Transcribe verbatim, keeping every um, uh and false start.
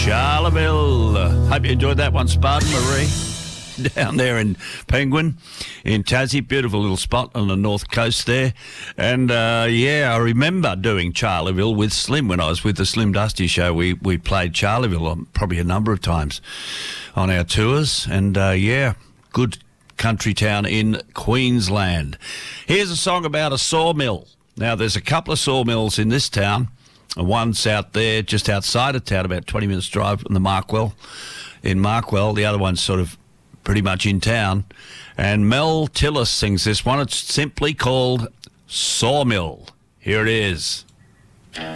Charleville. Hope you enjoyed that one, Spartan Marie. Down there in Penguin, in Tassie. Beautiful little spot on the north coast there. And, uh, yeah, I remember doing Charleville with Slim when I was with the Slim Dusty show. We, we played Charleville on, probably a number of times on our tours. And, uh, yeah, good country town in Queensland. Here's a song about a sawmill. Now, there's a couple of sawmills in this town. One's out there just outside of town, about twenty minutes drive from the Markwell, in Markwell. The other one's sort of pretty much in town. And Mel Tillis sings this one. It's simply called Sawmill. Here it is.